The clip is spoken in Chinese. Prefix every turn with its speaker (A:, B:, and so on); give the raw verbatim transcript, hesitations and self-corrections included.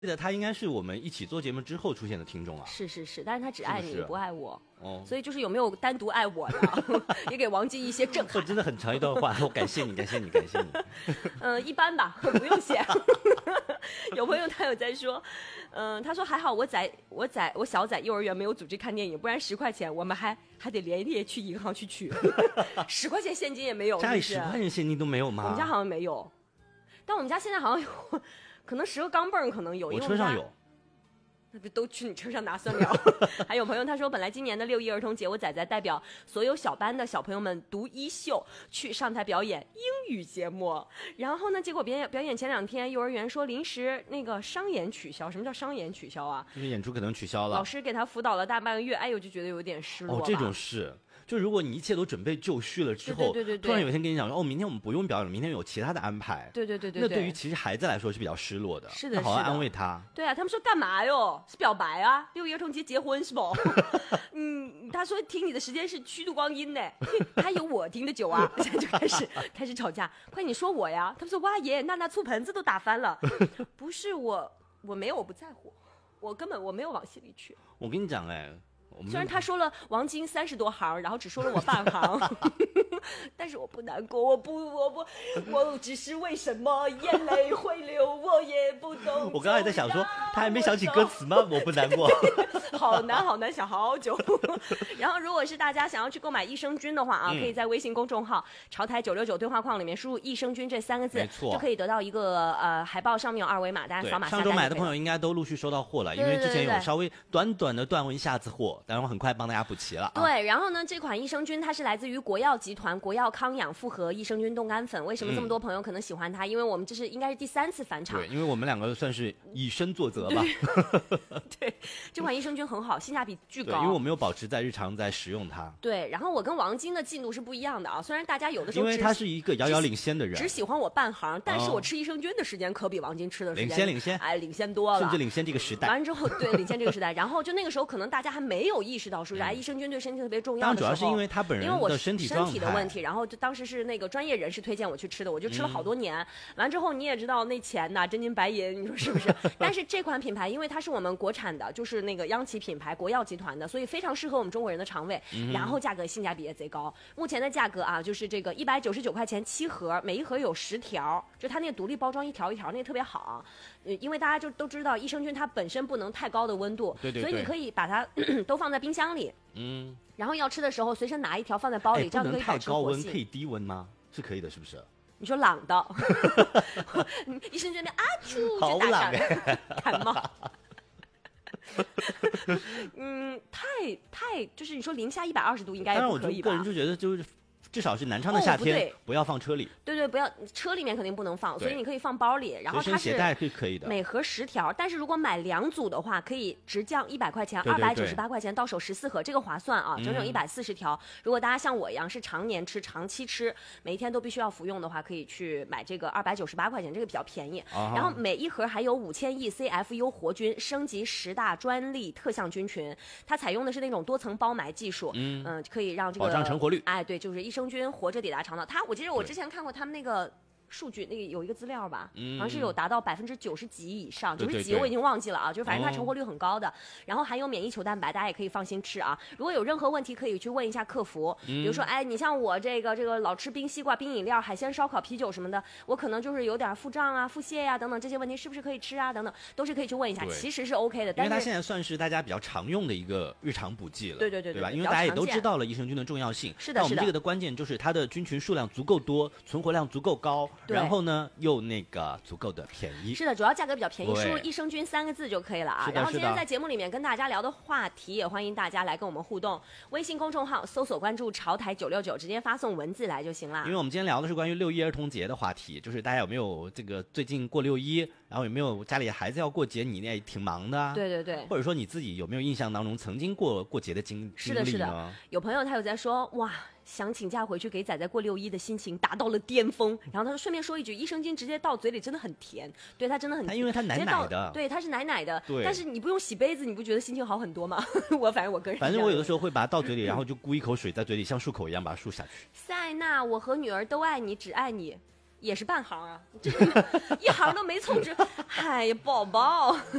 A: 记得他应该是我们一起做节目之后出现的听众啊。
B: 是是是，但是他只爱你，
A: 是不是
B: 不爱我。
A: 哦，
B: 所以就是有没有单独爱我的，也给王晶一些震撼。
A: 真的很长一段话，我感谢你，感谢你，感谢你。
B: 嗯、呃，一般吧，不用写。有朋友他有在说，嗯、呃，他说还好我在我在我小仔幼儿园没有组织看电影，不然十块钱我们还还得连夜去银行去取，十块钱现金也没有。
A: 家里十块钱现金都没有吗？
B: 我们家好像没有，但我们家现在好像有，可能十个钢镚可能有。
A: 我车上有。
B: 那不都去你车上拿算了？还有朋友他说，本来今年的六一儿童节，我仔仔代表所有小班的小朋友们读一秀去上台表演英语节目，然后呢，结果表演表演前两天，幼儿园说临时那个商演取消。什么叫商演取消啊？
A: 就是演出可能取消了，
B: 老师给他辅导了大半个月，哎呦，就觉得有点失落。
A: 哦，这种事。就如果你一切都准备就绪了之后，
B: 对对对对对，
A: 突然有一天跟你讲说，哦，明天我们不用表演了，明天有其他的安排。
B: 对对对对，
A: 那对于其实孩子来说是比较失落的。
B: 是的，
A: 好好安慰他。
B: 对啊，他们说干嘛哟？是表白啊？六一儿童节结婚是不？嗯，他说听你的时间是虚度光阴呢，他有我听的久啊，现在就开始开始吵架。快你说我呀！他们说哇爷，娜娜醋盆子都打翻了。不是我，我没有，我不在乎，我根本我没有往心里去。
A: 我跟你讲哎。
B: 虽然他说了王晶三十多行，然后只说了我半行，但是我不难过，我不，我不，我只是为什么眼泪会流，我也不懂。
A: 我刚才在想说，他还没想起歌词吗？我不难过。
B: 好难好难，想好久。然后，如果是大家想要去购买益生菌的话啊，嗯、可以在微信公众号“潮台九六九”对话框里面输入“益生菌”这三个字，就可以得到一个呃海报，上面有二维码，大家扫码下单。
A: 上周买的朋友应该都陆续收到货了，因为之前有稍微短短的断过一下子货。然后很快帮大家补齐了、啊。
B: 对，然后呢，这款益生菌它是来自于国药集团国药康养复合益生菌冻干粉。为什么这么多朋友可能喜欢它？嗯、因为我们这是应该是第三次返场。
A: 对，因为我们两个算是以身作则吧。
B: 对，对这款益生菌很好，性价比巨高。
A: 对，因为我没有保持在日常在使用它。
B: 对，然后我跟王晶的进度是不一样的啊。虽然大家有的时候
A: 因为他是一个遥遥领先的人，
B: 只喜欢我半行，但是我吃益生菌的时间可比王晶吃的时间
A: 领先领先，
B: 哎，领先多了，
A: 甚至领先这个时代。
B: 完之后，对，领先这个时代。然后就那个时候，可能大家还没有意识到说，哎、嗯，益生菌对身体特别重要的时候。
A: 当然主要是因为他本人的身体
B: 身体的问题，然后就当时是那个专业人士推荐我去吃的，我就吃了好多年。嗯、完之后你也知道那钱呐，真金白银，你说是不是？但是这款品牌，因为它是我们国产的，就是那个央企品牌国药集团的，所以非常适合我们中国人的肠胃。嗯、然后价格性价比也贼高，目前的价格啊，就是这个一百九十九块钱七盒，每一盒有十条，就它那个独立包装一条一条，那个特别好。呃，因为大家就都知道益生菌它本身不能太高的温度，
A: 对对对，
B: 所以你可以把它都放在冰箱里。嗯。然后要吃的时候，随身拿一条放在包里，这样可以保持活性。
A: 不能太高温，可以低温吗？是可以的，是不是？
B: 你说冷的，医生觉得啊啾就打上感冒。嗯，太太就是你说零下一百二十度应该也不可以吧？
A: 当然，我就个人就觉得就是。至少是南昌的夏天、哦、不, 不要放车里。
B: 对对，不要车里面肯定不能放，所以你可以放包里。然后它是
A: 携带是可以的，
B: 每盒十条。但是如果买两组的话，可以直降一百块钱，二百九十八块钱到手十四盒，这个划算啊，整整一百四十条。嗯、如果大家像我一样是常年吃、长期吃，每一天都必须要服用的话，可以去买这个二百九十八块钱，这个比较便宜。啊、然后每一盒还有五千亿 C F U 活菌，升级十大专利特项菌群。它采用的是那种多层包埋技术，嗯、呃，可以让这个
A: 保障成活率。
B: 哎，对，就是益生菌活着抵达肠道。它，我记得我之前看过他们那个数据，那个有一个资料吧，嗯、好像是有达到百分之九十几以上，九十几我已经忘记了啊，就反正它成活率很高的。哦、然后还有免疫球蛋白，大家也可以放心吃啊。如果有任何问题，可以去问一下客服。嗯、比如说，哎，你像我这个这个老吃冰西瓜、冰饮料、海鲜烧烤、啤酒什么的，我可能就是有点腹胀啊、腹泻呀、啊、等等这些问题，是不是可以吃啊？等等，都是可以去问一下，其实是 OK 的。但是
A: 因为它现在算是大家比较常用的一个日常补剂了，
B: 对对对
A: 对, 对吧？因为大家也都知道了益生菌的重要性。
B: 是的，
A: 那我们这个的关键就是它的菌群数量足够多，存活量足够高，然后呢又那个足够的便宜。
B: 是的，主要价格比较便宜，输入益生菌三个字就可以了啊。然后今天在节目里面跟大家聊的话题，也欢迎大家来跟我们互动。微信公众号搜索关注潮台九六九，直接发送文字来就行了。
A: 因为我们今天聊的是关于六一儿童节的话题，就是大家有没有这个最近过六一，然后有没有家里孩子要过节，你也挺忙的啊？
B: 对对对。或
A: 者说你自己有没有印象当中曾经过过节的经
B: 是的，是的。有朋友他有在说，哇，想请假回去给仔仔过六一的心情达到了巅峰。然后他说顺便说一句，益生菌直接到嘴里真的很甜，对它真的很甜，
A: 因为它奶奶的，
B: 对，它是奶奶的。但是你不用洗杯子，你不觉得心情好很多吗？我反正我个人，
A: 反正我有的时候会把它倒嘴里，然后就咕一口水在嘴里，像漱口一样把它漱下去。
B: 塞纳，我和女儿都爱你，只爱你。 也是半行啊，这一行都没凑直。哎呀，宝宝。